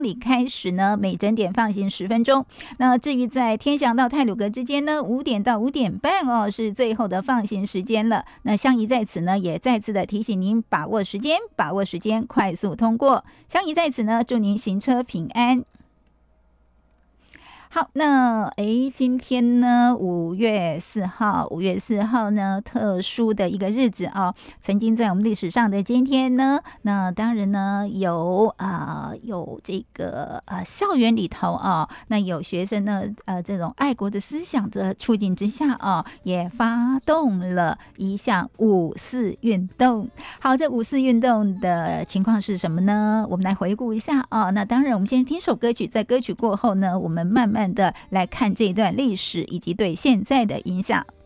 里开始呢，每整点放行10分钟。那至于在天祥到太鲁阁之间呢，5点到5点半哦，是最后的放行时间了。那相宜在此呢，也再次的提醒您把握时间，快速通过。相宜在此呢，祝您行车平安。好，那今天呢5月4号呢，特殊的一个日子啊，曾经在我们历史上的今天呢，那当然呢有这个校园里头啊，那有学生呢这种爱国的思想的促进之下啊，也发动了一项5·4运动。好，这5·4运动的情况是什么呢？我们来回顾一下啊。那当然，我们先听首歌曲，在歌曲过后呢，我们慢慢的来看这一段历史以及对现在的影响。